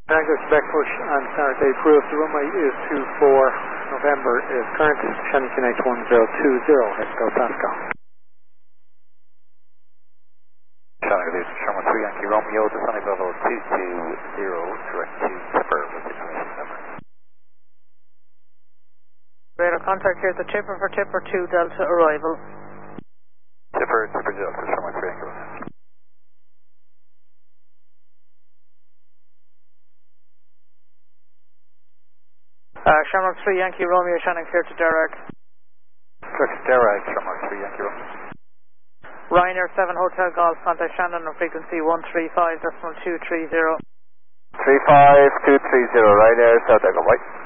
Angus back push on Saturday proof. The runway is 24 November is current. Shannon Connect 1020. Let's go Pascal. Shannon, this is Sherman 3 Yankee Romeo, descending level 220, direct to Tipper with information number. Radar contact here at the Tipper for Tipper 2 Delta arrival. Tipper Delta, Sherman 3 Yankee Romeo. Shamrock 3 Yankee Romeo, Shannon clear to Derek. Clear to Derek, Shamrock 3 Yankee Romeo. Ryanair 7 Hotel Golf, contact Shannon on frequency 135.230. 35230, Ryanair, South Echo, right?